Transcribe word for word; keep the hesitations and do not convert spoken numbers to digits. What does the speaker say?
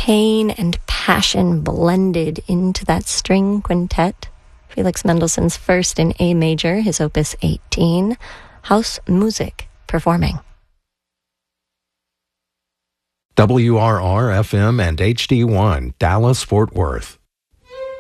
pain and passion blended into that string quintet. Felix Mendelssohn's first in A major, his opus eighteen, Haus Musik, performing. W R R F M and H D one, Dallas, Fort Worth.